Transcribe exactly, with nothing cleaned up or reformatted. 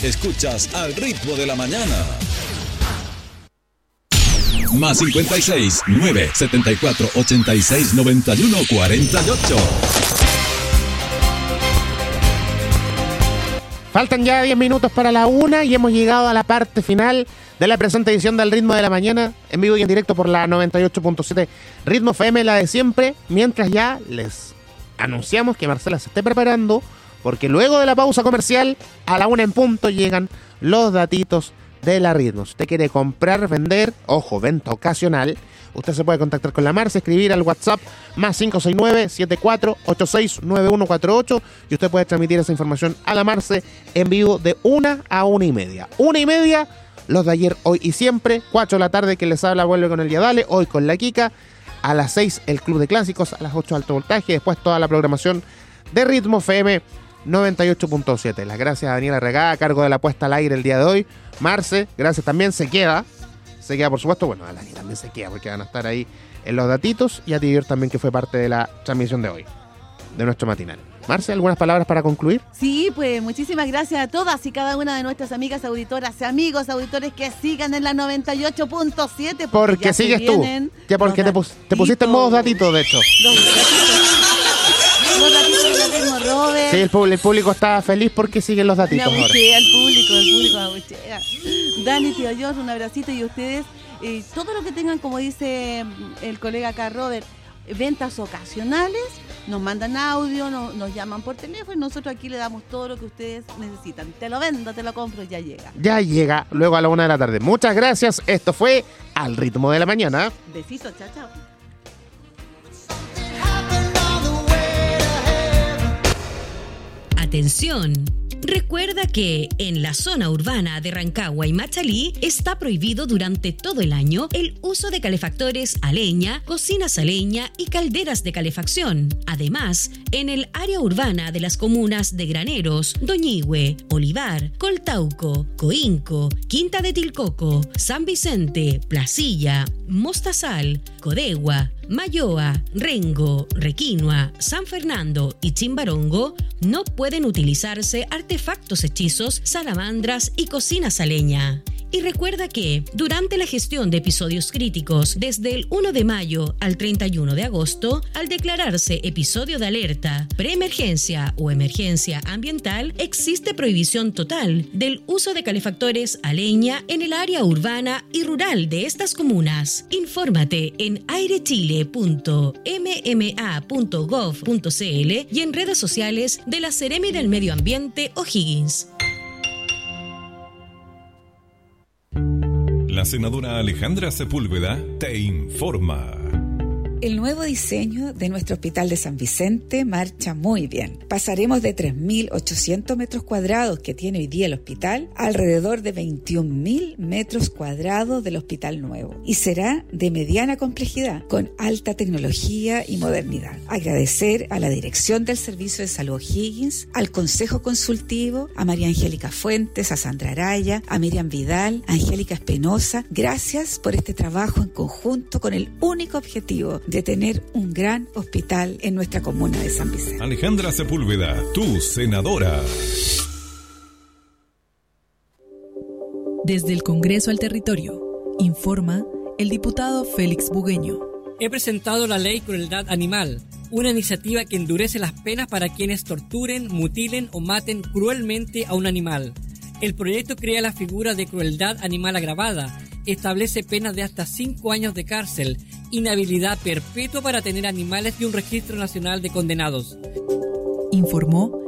Escuchas Al Ritmo de la Mañana. Más cincuenta y seis, nueve setenta y cuatro, ochenta y seis, noventa y uno, cuarenta y ocho. Faltan ya diez minutos para la una y hemos llegado a la parte final de la presente edición del Ritmo de la Mañana, en vivo y en directo por la noventa y ocho punto siete Ritmo F M, la de siempre, mientras ya les anunciamos que Marcela se esté preparando, porque luego de la pausa comercial, a la una en punto, llegan los datitos de la Ritmo. Si usted quiere comprar, vender, ojo, venta ocasional, usted se puede contactar con la Marce, escribir al WhatsApp más cinco seis nueve, siete cuatro ocho seis, nueve uno cuatro ocho y usted puede transmitir esa información a la Marce en vivo de una a una y media. Una y media, los de ayer, hoy y siempre. Cuatro de la tarde, que les habla, vuelve con el Yadale, hoy con la Kika. A las seis, el Club de Clásicos, a las ocho, Alto Voltaje, después toda la programación de Ritmo F M noventa y ocho punto siete. Las gracias a Daniela Regá, a cargo de la puesta al aire el día de hoy. Marce, gracias también, se queda. Se queda, por supuesto, bueno, a Dani también se queda porque van a estar ahí en los datitos, y a Tiger también, que fue parte de la transmisión de hoy, de nuestro matinal. Marce, ¿algunas palabras para concluir? Sí, pues muchísimas gracias a todas y cada una de nuestras amigas auditoras y amigos auditores que sigan en la noventa y ocho punto siete. Porque, porque sigues tú. Ya porque te, pus, te pusiste en modo datito, de hecho. Los datitos. Los datitos de la Ritmo, Robert. Sí, el público, el público está feliz porque siguen los datitos. Me abuchea al público, el público me abuchea. Dani, tío George, un abracito, y ustedes, eh, todo lo que tengan, como dice el colega acá, Robert, ventas ocasionales, nos mandan audio, no, nos llaman por teléfono y nosotros aquí le damos todo lo que ustedes necesitan. Te lo vendo, te lo compro, ya llega. Ya llega, luego a la una de la tarde. Muchas gracias, esto fue Al Ritmo de la Mañana. Besitos, chao, chao. Atención. Recuerda que en la zona urbana de Rancagua y Machalí está prohibido durante todo el año el uso de calefactores a leña, cocinas a leña y calderas de calefacción. Además, en el área urbana de las comunas de Graneros, Doñihue, Olivar, Coltauco, Coinco, Quinta de Tilcoco, San Vicente, Placilla, Mostazal, Codegua, Mayoa, Rengo, Requinua, San Fernando y Chimbarongo, no pueden utilizarse artefactos hechizos, salamandras y cocinas a leña. Y recuerda que, durante la gestión de episodios críticos, desde el primero de mayo al treinta y uno de agosto, al declararse episodio de alerta, preemergencia o emergencia ambiental, existe prohibición total del uso de calefactores a leña en el área urbana y rural de estas comunas. Infórmate en airechile punto m m a punto gov punto c l y en redes sociales de la Seremi del Medio Ambiente O'Higgins. La senadora Alejandra Sepúlveda te informa. El nuevo diseño de nuestro Hospital de San Vicente marcha muy bien. Pasaremos de tres mil ochocientos metros cuadrados que tiene hoy día el hospital a alrededor de veintiún mil metros cuadrados del hospital nuevo. Y será de mediana complejidad, con alta tecnología y modernidad. Agradecer a la Dirección del Servicio de Salud O'Higgins, al Consejo Consultivo, a María Angélica Fuentes, a Sandra Araya, a Miriam Vidal, a Angélica Espinosa. Gracias por este trabajo en conjunto con el único objetivo de tener un gran hospital en nuestra comuna de San Vicente. Alejandra Sepúlveda, tu senadora. Desde el Congreso al Territorio, informa el diputado Félix Bugueño. He presentado la ley Crueldad Animal, una iniciativa que endurece las penas para quienes torturen, mutilen o maten cruelmente a un animal. El proyecto crea la figura de crueldad animal agravada, establece penas de hasta cinco años de cárcel, inhabilidad perpetua para tener animales y un registro nacional de condenados. Informó